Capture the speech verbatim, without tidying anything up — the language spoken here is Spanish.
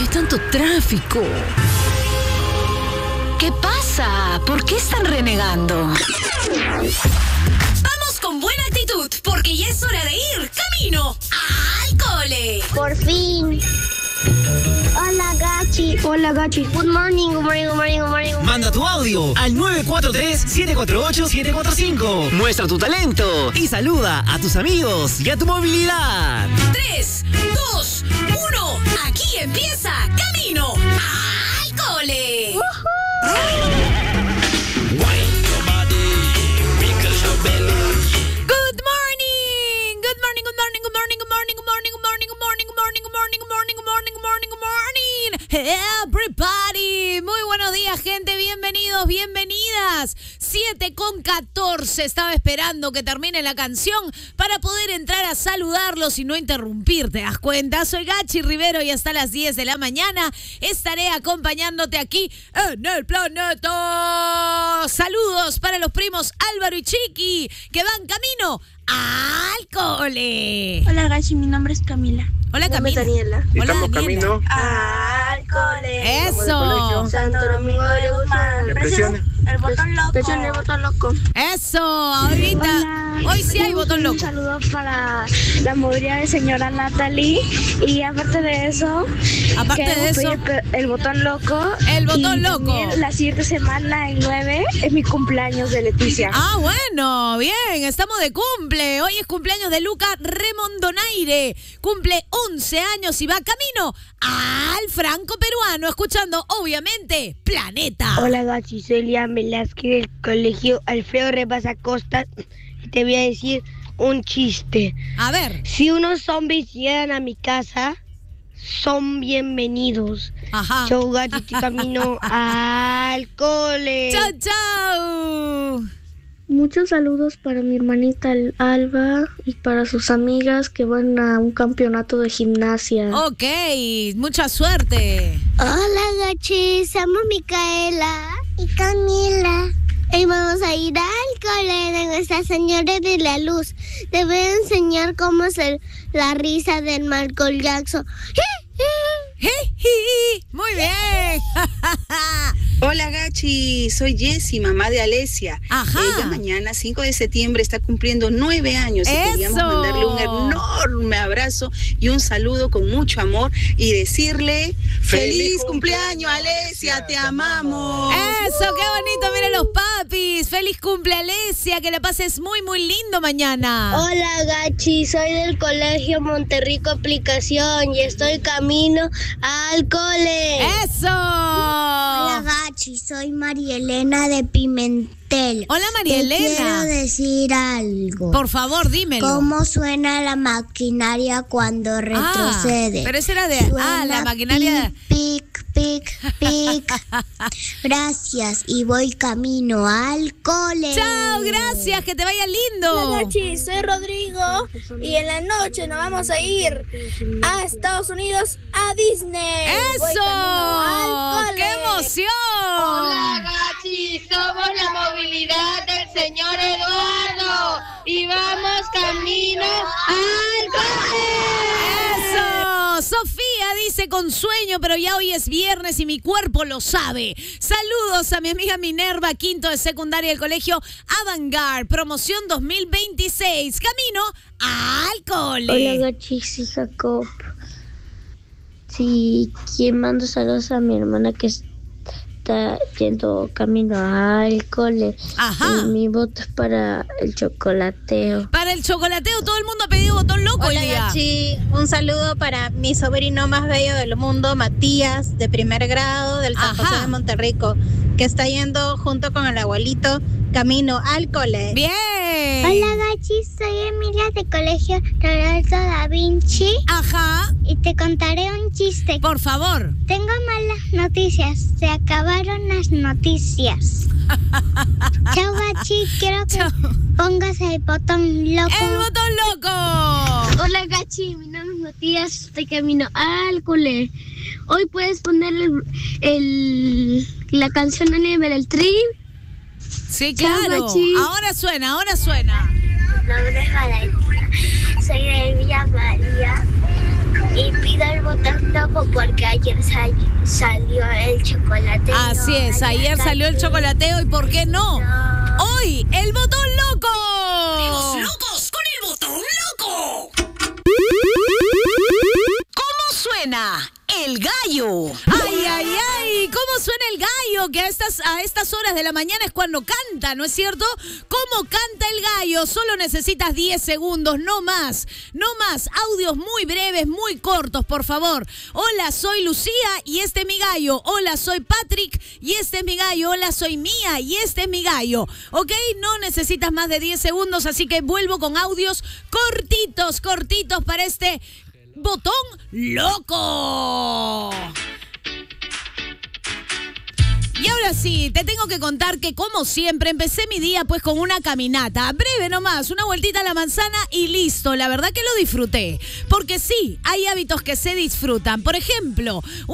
qué tanto tráfico? ¿Qué pasa? ¿Por qué están renegando? Vamos con buena actitud, porque ya es hora de ir camino al cole. Por fin. Hola, Gachi. Hola, Gachi. Good morning, good morning, good morning, good morning. Manda tu audio al nueve cuatro tres, siete cuatro ocho, siete cuatro cinco. Muestra tu talento y saluda a tus amigos y a tu movilidad. tres, dos, uno. Aquí empieza Camino al Cole. Good morning. Good morning, good morning, good morning, good morning, good morning, good morning, good morning, good morning, good morning, good morning, good morning, good morning, good morning. Everybody. Muy buenos días, gente. Bienvenidos, bienvenidas. siete con catorce. Estaba esperando que termine la canción para poder entrar a saludarlos y no interrumpir. ¿Te das cuenta? Soy Gachi Rivero y hasta las diez de la mañana estaré acompañándote aquí en el planeta. Saludos para los primos Álvaro y Chiqui que van camino al cole. Hola, Gachi, mi nombre es Camila. Hola, Camila. Daniela. Hola, Estamos Daniela. camino. Al cole. Eso. Santo Domingo de Guzmán. Presione. El botón loco. Presione el botón loco. Eso. Ahorita. Hola. Hoy sí hay botón Un loco. saludo para la modria de señora Natalie. Y aparte de eso, Aparte de queremos eso, pedir pe- el botón loco. El botón Y loco. también la siguiente semana, el nueve, es mi cumpleaños de Leticia. Ah, bueno, bien, estamos de cumple. Hoy es cumpleaños de Luca Remondonaire. Cumple once años y va camino al franco peruano, escuchando, obviamente, Planeta. Hola Gachi, soy Liam Velázquez del colegio Alfredo Rebas Acosta y te voy a decir un chiste. A ver, Si unos zombies llegan a mi casa, son bienvenidos. ajá. Chau Gachi, te camino al cole. Chao, chao. Muchos saludos para mi hermanita Alba y para sus amigas que van a un campeonato de gimnasia. Ok, mucha suerte. Hola, Gachi, somos Micaela y Camila. Y vamos a ir al cole de Nuestra Señora de la Luz. Te voy a enseñar cómo hacer la risa de Michael Jackson. Muy bien. Hola Gachi, soy Jessie, mamá de Alesia. Ajá. Ella mañana, cinco de septiembre, está cumpliendo nueve años. Y queríamos ¡Eso! mandarle un enorme abrazo y un saludo con mucho amor y decirle ¡Feliz cumpleaños, Alesia! ¡Te amamos! Eso, qué bonito, miren los papis. Feliz cumple, Alesia, que la pases muy, muy lindo mañana. Hola, Gachi, soy del colegio Monterrico Aplicación y estoy camino al cole. Eso. Hola, Gachi, soy María Elena de Pimentel. Hola, María Te quiero Elena. decir algo. Por favor, dímelo. ¿Cómo suena la maquinaria cuando retrocede? Ah, pero esa era de... Suena ah, la maquinaria... Pic, pic, pic. Gracias y voy camino al cole. Chao, gracias, que te vaya lindo. Hola, Gachi, soy Rodrigo y en la noche nos vamos a ir a Estados Unidos a Disney. Voy ¡Eso! camino al cole. ¡Qué emoción! Gachi, somos la movilidad del señor Eduardo y vamos camino al cole. ¡Eso! Sofía dice con sueño, pero ya hoy es viernes y mi cuerpo lo sabe. Saludos a mi amiga Minerva, quinto de secundaria del colegio Avantgarde, promoción dos mil veintiséis. Camino al cole. Hola Gachi, sí, Jacob. Sí, quien mando saludos a mi hermana que está yendo camino al cole. Ajá. Y mi voto es para el chocolateo. Para el chocolateo, todo el mundo ha pedido botón loco hoy Hola día. Gachi, un saludo para mi sobrino más bello del mundo, Matías, de primer grado del San Ajá. José de Monterrico, que está yendo junto con el abuelito camino al cole. Bien. Hola, Gachi, soy Emilia de colegio Leonardo da Vinci Ajá. y te contaré un chiste. Por favor. Tengo malas noticias, se acabaron las noticias. Chao, Gachi, quiero que Chao. pongas el botón loco. El botón loco. Hola Gachi, mi nombre es Matías, estoy camino al cole. Hoy puedes poner el, el- la canción a nivel el tri. Sí, Chao, claro. Gachi. Ahora suena, ahora suena. Mi nombre es Valentina, soy de Villa María y pido el botón loco porque ayer sal- salió el chocolateo. Así es, ayer salió el chocolateo y ¿por qué no? No. Hoy, el botón loco. ¡Los locos con el botón loco! ¿Cómo suena el gallo? Ay, ay, ay, ¿cómo suena el gallo? Que a estas, a estas horas de la mañana es cuando canta, ¿no es cierto? ¿Cómo canta el gallo? Solo necesitas diez segundos, no más, no más. Audios muy breves, muy cortos, por favor. Hola, soy Lucía y este es mi gallo. Hola, soy Patrick y este es mi gallo. Hola, soy Mía y este es mi gallo. ¿Ok? No necesitas más de diez segundos, así que vuelvo con audios cortitos, cortitos para este botón loco. Y ahora sí, te tengo que contar que como siempre empecé mi día pues con una caminata, breve nomás, una vueltita a la manzana y listo. La verdad que lo disfruté, porque sí, hay hábitos que se disfrutan. Por ejemplo,